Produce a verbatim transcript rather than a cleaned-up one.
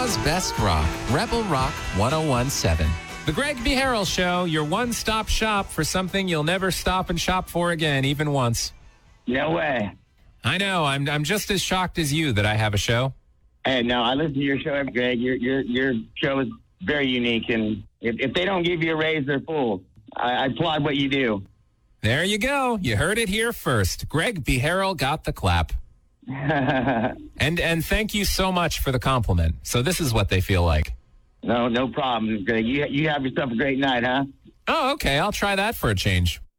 Omaha's best rock, Rebel Rock one oh one point seven. The Greg B. Harrell Show, your one-stop shop for something you'll never stop and shop for again, even once. No way. I know. I'm I'm just as shocked as you that I have a show. Hey, no, I listen to your show, Greg. Your your your show is very unique, and if, if they don't give you a raise, they're fools. I, I applaud what you do. There you go. You heard it here first. Greg B. Harrell got the clap. and and thank you so much for the compliment. So this is what they feel like. No, no problem, Greg. You you have yourself a great night, huh? Oh, okay. I'll try that for a change.